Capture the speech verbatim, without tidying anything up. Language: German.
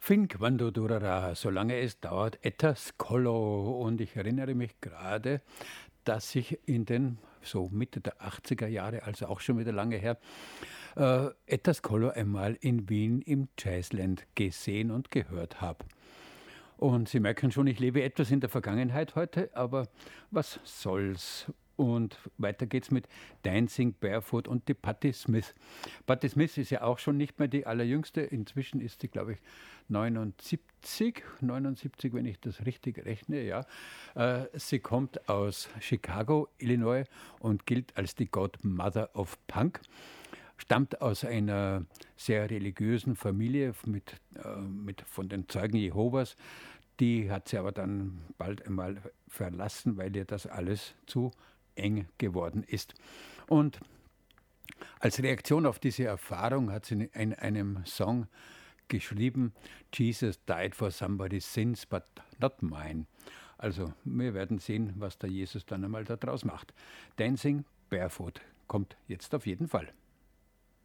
Fin quando durerà, solange es dauert, etwas Collo. Und ich erinnere mich gerade, dass ich in den so Mitte der achtziger Jahre, also auch schon wieder lange her, äh, etwas Collo einmal in Wien im Jazzland gesehen und gehört habe. Und Sie merken schon, ich lebe etwas in der Vergangenheit heute, aber was soll's? Und weiter geht's mit Dancing Barefoot und die Patti Smith. Patti Smith ist ja auch schon nicht mehr die allerjüngste. Inzwischen ist sie, glaube ich, neunundsiebzig, neunundsiebzig, wenn ich das richtig rechne, ja. Äh, sie kommt aus Chicago, Illinois und gilt als die Godmother of Punk. Stammt aus einer sehr religiösen Familie mit, äh, mit von den Zeugen Jehovas. Die hat sie aber dann bald einmal verlassen, weil ihr das alles zu eng geworden ist. Und als Reaktion auf diese Erfahrung hat sie in einem Song geschrieben, Jesus died for somebody's sins, but not mine. Also wir werden sehen, was der Jesus dann einmal da draus macht. Dancing Barefoot kommt jetzt auf jeden Fall.